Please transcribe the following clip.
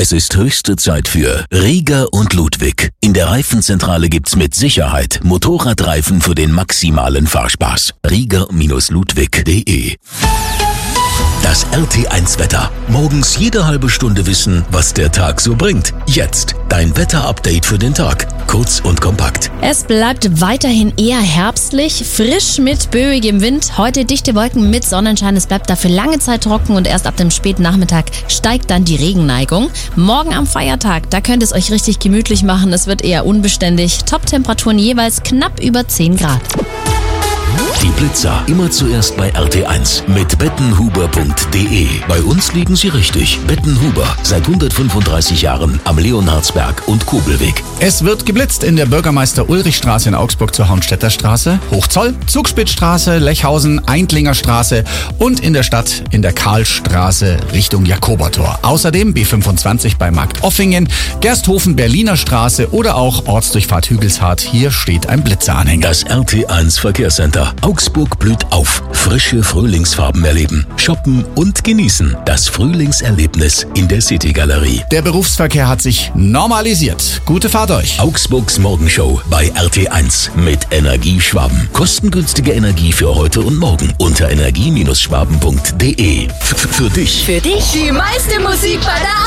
Es ist höchste Zeit für Rieger und Ludwig. In der Reifenzentrale gibt's mit Sicherheit Motorradreifen für den maximalen Fahrspaß. Rieger-Ludwig.de. Das RT1-Wetter. Morgens jede halbe Stunde wissen, was der Tag so bringt. Jetzt dein Wetterupdate für den Tag. Kurz und kompakt. Es bleibt weiterhin eher herbstlich, frisch mit böigem Wind. Heute dichte Wolken mit Sonnenschein. Es bleibt dafür lange Zeit trocken und erst ab dem späten Nachmittag steigt dann die Regenneigung. Morgen am Feiertag, da könnt ihr es euch richtig gemütlich machen. Es wird eher unbeständig. Top-Temperaturen jeweils knapp über 10 Grad. Die Blitzer immer zuerst bei RT1 mit bettenhuber.de. Bei uns liegen sie richtig. Bettenhuber, seit 135 Jahren am Leonhardsberg und Kobelweg. Es wird geblitzt in der Bürgermeister-Ulrich-Straße in Augsburg zur Hornstädter Straße, Hochzoll, Zugspitzstraße, Lechhausen, Eindlinger Straße und in der Stadt in der Karlstraße Richtung Jakobertor. Außerdem B25 bei Markt Offingen, Gersthofen, Berliner Straße oder auch Ortsdurchfahrt Hügelshardt. Hier steht ein Blitzeranhänger. Das RT1 Verkehrscenter. Augsburg blüht auf. Frische Frühlingsfarben erleben, shoppen und genießen. Das Frühlingserlebnis in der City-Galerie. Der Berufsverkehr hat sich normalisiert. Gute Fahrt euch. Augsburgs Morgenshow bei RT1 mit Energieschwaben. Kostengünstige Energie für heute und morgen unter energie-schwaben.de. Für dich. Für dich die meiste Musik bei der